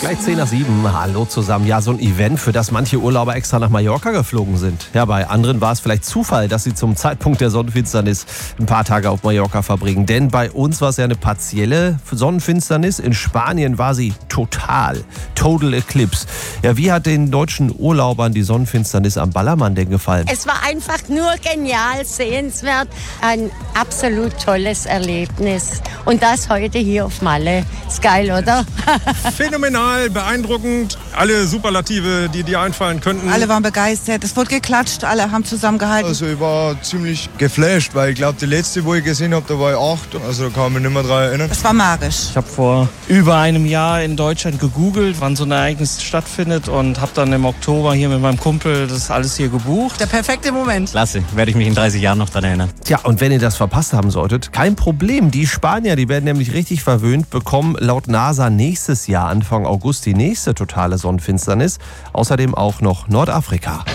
Gleich 6:10. Hallo zusammen. Ja, so ein Event, für das manche Urlauber extra nach Mallorca geflogen sind. Ja, bei anderen war es vielleicht Zufall, dass sie zum Zeitpunkt der Sonnenfinsternis ein paar Tage auf Mallorca verbringen. Denn bei uns war es ja eine partielle Sonnenfinsternis. In Spanien war sie total. Total Eclipse. Ja, wie hat den deutschen Urlaubern die Sonnenfinsternis am Ballermann denn gefallen? Es war einfach nur genial, sehenswert. Ein absolut tolles Erlebnis. Und das heute hier auf Malle. Ist geil, oder? Phänomenal, beeindruckend. Alle Superlative, die dir einfallen könnten. Alle waren begeistert. Es wurde geklatscht, alle haben zusammengehalten. Also ich war ziemlich geflasht, weil ich glaube, die letzte, wo ich gesehen habe, da war ich 8. Also da kann ich mich nicht mehr daran erinnern. Es war magisch. Ich habe vor über einem Jahr in Deutschland gegoogelt, wann so ein Ereignis stattfindet und habe dann im Oktober hier mit meinem Kumpel das alles hier gebucht. Der perfekte Moment. Klasse, werde ich mich in 30 Jahren noch daran erinnern. Tja, und wenn ihr das verpasst haben solltet, kein Problem. Die Spanier, die werden nämlich richtig verwöhnt, bekommen laut NASA nächstes Jahr, Anfang August, die nächste totale Sonnenfinsternis. Außerdem auch noch Nordafrika.